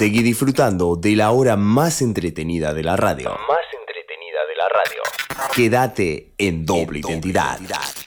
Seguí disfrutando de la hora más entretenida de la radio. Más entretenida de la radio. Quédate en Doble Identidad.